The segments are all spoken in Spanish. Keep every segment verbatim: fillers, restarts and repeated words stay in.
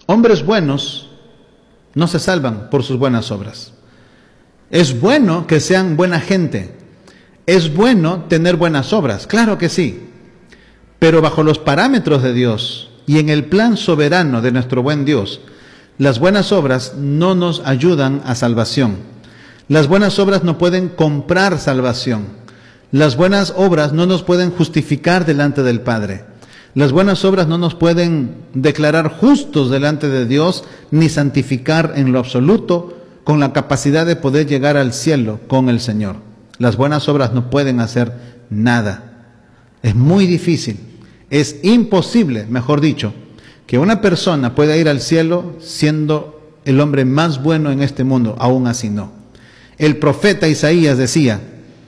Hombres buenos no se salvan por sus buenas obras. Es bueno que sean buena gente. Es bueno tener buenas obras, claro que sí. Pero bajo los parámetros de Dios y en el plan soberano de nuestro buen Dios, las buenas obras no nos ayudan a salvación. Las buenas obras no pueden comprar salvación. Las buenas obras no nos pueden justificar delante del Padre. Las buenas obras no nos pueden declarar justos delante de Dios, ni santificar en lo absoluto, con la capacidad de poder llegar al cielo con el Señor. Las buenas obras no pueden hacer nada. Es muy difícil, es imposible, mejor dicho, que una persona pueda ir al cielo siendo el hombre más bueno en este mundo, aún así no. El profeta Isaías decía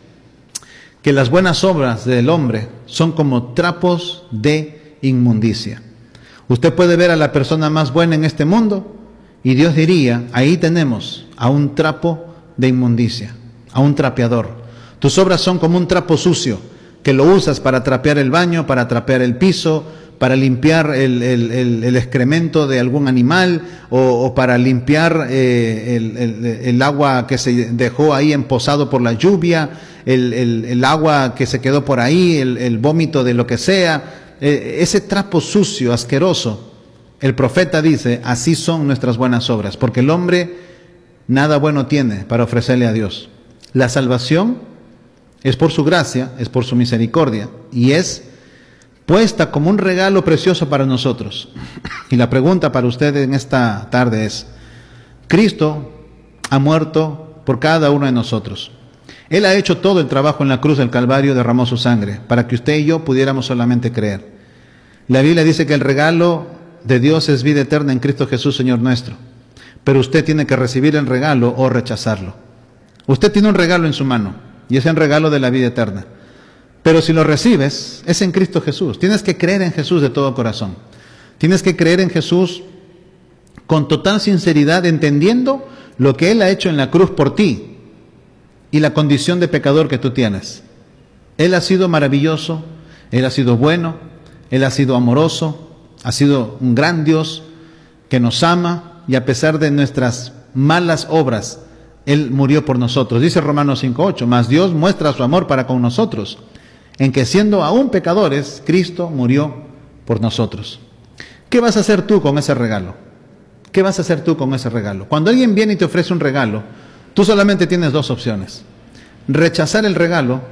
que las buenas obras del hombre son como trapos de inmundicia. Usted puede ver a la persona más buena en este mundo y Dios diría, ahí tenemos a un trapo de inmundicia, a un trapeador. Tus obras son como un trapo sucio que lo usas para trapear el baño, para trapear el piso, para limpiar el, el, el, el excremento de algún animal o, o para limpiar eh, el, el, el agua que se dejó ahí emposado por la lluvia, el, el, el agua que se quedó por ahí, el, el vómito de lo que sea, eh, ese trapo sucio, asqueroso. El profeta dice, así son nuestras buenas obras, porque el hombre nada bueno tiene para ofrecerle a Dios. La salvación es por su gracia, es por su misericordia y es puesta como un regalo precioso para nosotros. Y la pregunta para ustedes en esta tarde es, Cristo ha muerto por cada uno de nosotros. Él ha hecho todo el trabajo en la cruz del Calvario, derramó su sangre, para que usted y yo pudiéramos solamente creer. La Biblia dice que el regalo de Dios es vida eterna en Cristo Jesús, Señor nuestro. Pero usted tiene que recibir el regalo o rechazarlo. Usted tiene un regalo en su mano, y es el regalo de la vida eterna. Pero si lo recibes, es en Cristo Jesús. Tienes que creer en Jesús de todo corazón. Tienes que creer en Jesús con total sinceridad, entendiendo lo que Él ha hecho en la cruz por ti y la condición de pecador que tú tienes. Él ha sido maravilloso, Él ha sido bueno, Él ha sido amoroso, ha sido un gran Dios que nos ama y a pesar de nuestras malas obras, Él murió por nosotros. Dice Romanos cinco ocho, mas Dios muestra su amor para con nosotros, en que siendo aún pecadores, Cristo murió por nosotros. ¿Qué vas a hacer tú con ese regalo? ¿Qué vas a hacer tú con ese regalo? Cuando alguien viene y te ofrece un regalo, tú solamente tienes dos opciones: rechazar el regalo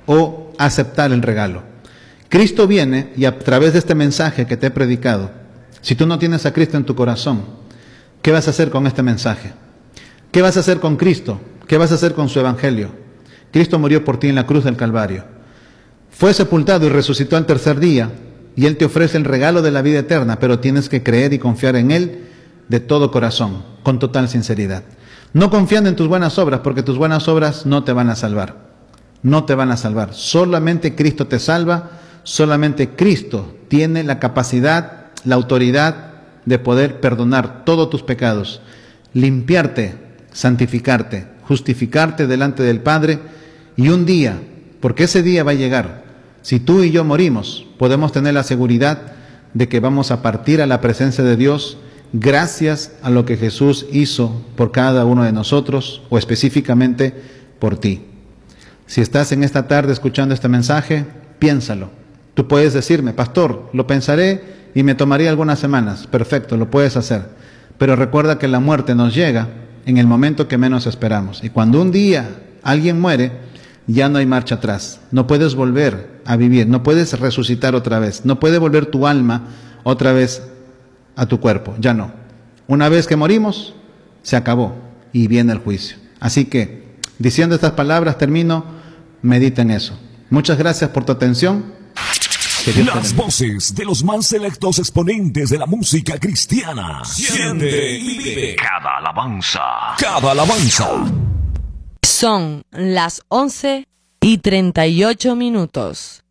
o aceptar el regalo. Cristo viene y a través de este mensaje que te he predicado, si tú no tienes a Cristo en tu corazón, ¿qué vas a hacer con este mensaje? ¿Qué vas a hacer con Cristo? ¿Qué vas a hacer con su evangelio? Cristo murió por ti en la cruz del Calvario. Fue sepultado y resucitó al tercer día, y Él te ofrece el regalo de la vida eterna, pero tienes que creer y confiar en Él de todo corazón, con total sinceridad. No confiando en tus buenas obras, porque tus buenas obras no te van a salvar. No te van a salvar. Solamente Cristo te salva, solamente Cristo tiene la capacidad, la autoridad de poder perdonar todos tus pecados, limpiarte, santificarte, justificarte delante del Padre, y un día, porque ese día va a llegar, si tú y yo morimos, podemos tener la seguridad de que vamos a partir a la presencia de Dios gracias a lo que Jesús hizo por cada uno de nosotros, o específicamente por ti. Si estás en esta tarde escuchando este mensaje, piénsalo. Tú puedes decirme, pastor, lo pensaré y me tomaría algunas semanas. Perfecto, lo puedes hacer. Pero recuerda que la muerte nos llega en el momento que menos esperamos. Y cuando un día alguien muere, ya no hay marcha atrás. No puedes volver a vivir, no puedes resucitar otra vez, no puede volver tu alma otra vez a tu cuerpo, ya no. Una vez que morimos, se acabó y viene el juicio. Así que, diciendo estas palabras, termino, medita en eso. Muchas gracias por tu atención. Las voces de los más selectos exponentes de la música cristiana. Siente y vive cada alabanza. Cada alabanza. Son las once y treinta y ocho minutos.